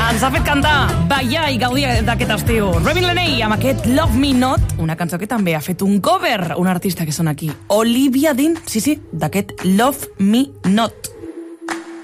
ens ha fet cantar, ballar i gaudir d'aquest estiu. Robin Laney amb aquest Love Me Not, una cançó que també ha fet un cover, un artista que són aquí, Olivia Dean, sí, d'aquest Love Me Not.